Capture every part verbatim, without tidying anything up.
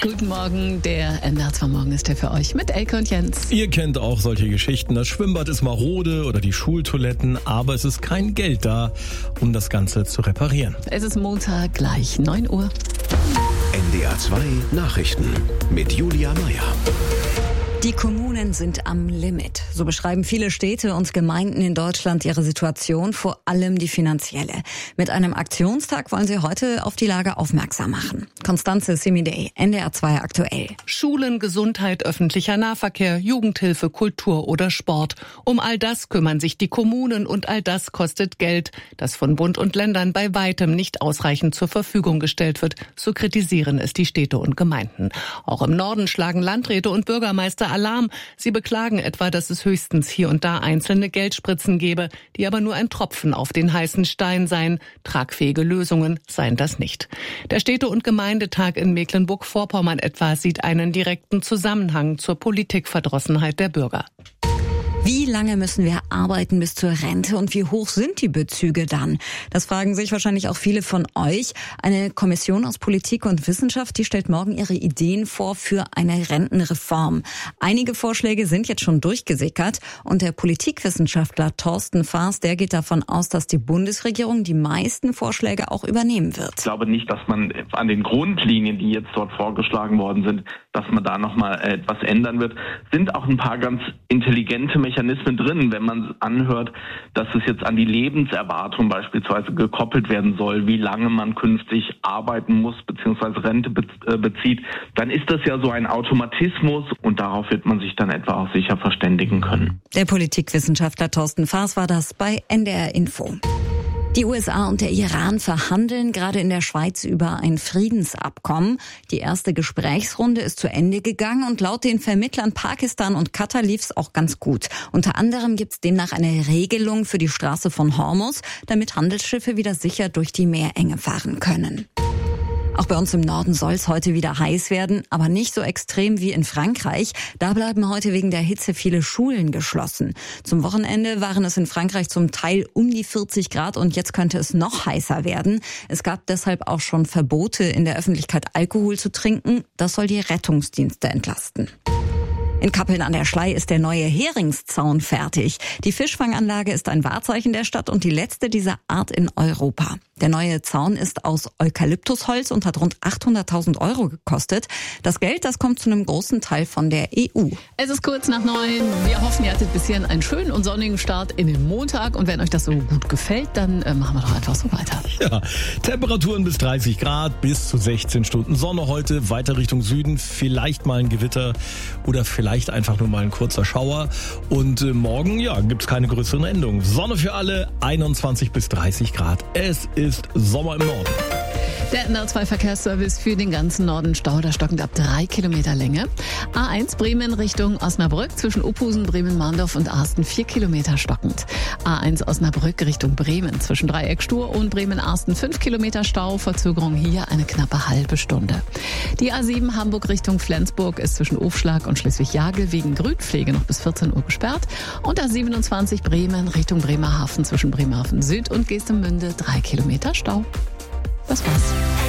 Guten Morgen, der N D R zwei Morgen ist hier für euch mit Elke und Jens. Ihr kennt auch solche Geschichten. Das Schwimmbad ist marode oder die Schultoiletten, aber es ist kein Geld da, um das Ganze zu reparieren. Es ist Montag, gleich neun Uhr. N D R zwei Nachrichten mit Julia Meyer. Die Kommunen sind am Limit. So beschreiben viele Städte und Gemeinden in Deutschland ihre Situation, vor allem die finanzielle. Mit einem Aktionstag wollen sie heute auf die Lage aufmerksam machen. Constanze Simidey, N D R zwei aktuell. Schulen, Gesundheit, öffentlicher Nahverkehr, Jugendhilfe, Kultur oder Sport. Um all das kümmern sich die Kommunen und all das kostet Geld, das von Bund und Ländern bei weitem nicht ausreichend zur Verfügung gestellt wird. So kritisieren es die Städte und Gemeinden. Auch im Norden schlagen Landräte und Bürgermeister Alarm. Sie beklagen etwa, dass es höchstens hier und da einzelne Geldspritzen gebe, die aber nur ein Tropfen auf den heißen Stein seien. Tragfähige Lösungen seien das nicht. Der Städte- und Gemeindetag in Mecklenburg-Vorpommern etwa sieht einen direkten Zusammenhang zur Politikverdrossenheit der Bürger. Wie lange müssen wir arbeiten bis zur Rente und wie hoch sind die Bezüge dann? Das fragen sich wahrscheinlich auch viele von euch. Eine Kommission aus Politik und Wissenschaft, die stellt morgen ihre Ideen vor für eine Rentenreform. Einige Vorschläge sind jetzt schon durchgesickert und der Politikwissenschaftler Thorsten Faas, der geht davon aus, dass die Bundesregierung die meisten Vorschläge auch übernehmen wird. Ich glaube nicht, dass man an den Grundlinien, die jetzt dort vorgeschlagen worden sind, dass man da nochmal etwas ändern wird. Sind auch ein paar ganz intelligente Mechanismen drin, wenn man anhört, dass es jetzt an die Lebenserwartung beispielsweise gekoppelt werden soll, wie lange man künftig arbeiten muss bzw. Rente bezieht, dann ist das ja so ein Automatismus und darauf wird man sich dann etwa auch sicher verständigen können. Der Politikwissenschaftler Thorsten Faas war das bei N D R Info. Die U S A und der Iran verhandeln gerade in der Schweiz über ein Friedensabkommen. Die erste Gesprächsrunde ist zu Ende gegangen und laut den Vermittlern Pakistan und Katar lief es auch ganz gut. Unter anderem gibt es demnach eine Regelung für die Straße von Hormuz, damit Handelsschiffe wieder sicher durch die Meerenge fahren können. Auch bei uns im Norden soll es heute wieder heiß werden, aber nicht so extrem wie in Frankreich. Da bleiben heute wegen der Hitze viele Schulen geschlossen. Zum Wochenende waren es in Frankreich zum Teil um die vierzig Grad und jetzt könnte es noch heißer werden. Es gab deshalb auch schon Verbote, in der Öffentlichkeit Alkohol zu trinken. Das soll die Rettungsdienste entlasten. In Kappeln an der Schlei ist der neue Heringszaun fertig. Die Fischfanganlage ist ein Wahrzeichen der Stadt und die letzte dieser Art in Europa. Der neue Zaun ist aus Eukalyptusholz und hat rund achthunderttausend Euro gekostet. Das Geld, das kommt zu einem großen Teil von der E U. Es ist kurz nach neun. Wir hoffen, ihr hattet bis hierhin einen schönen und sonnigen Start in den Montag. Und wenn euch das so gut gefällt, dann äh, machen wir doch einfach so weiter. Ja, Temperaturen bis dreißig Grad, bis zu sechzehn Stunden Sonne heute, weiter Richtung Süden, vielleicht mal ein Gewitter oder vielleicht einfach nur mal ein kurzer Schauer. Und äh, morgen, ja, gibt's keine größeren Änderungen. Sonne für alle, einundzwanzig bis dreißig Grad. Es ist Sommer im Norden. Der N D R zwei Verkehrsservice für den ganzen Norden Stau, da stockend ab drei Kilometer Länge. A eins Bremen Richtung Osnabrück, zwischen Uphusen, Bremen-Mahndorf und Arsten vier Kilometer stockend. A eins Osnabrück Richtung Bremen, zwischen Dreieck Stur und Bremen-Arsten fünf Kilometer Stau, Verzögerung hier eine knappe halbe Stunde. Die A sieben Hamburg Richtung Flensburg ist zwischen Aufschlag und Schleswig-Jagel wegen Grünpflege noch bis vierzehn Uhr gesperrt. Und A siebenundzwanzig Bremen Richtung Bremerhaven, zwischen Bremerhaven Süd und Geestemünde drei Kilometer Stau. Das war's.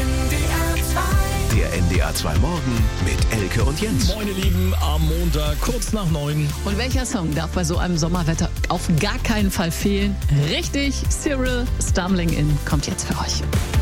Der N D R zwei Morgen mit Elke und Jens. Moin ihr Lieben, am Montag kurz nach neun. Und welcher Song darf bei so einem Sommerwetter auf gar keinen Fall fehlen? Richtig, Cyril Stumbling In kommt jetzt für euch.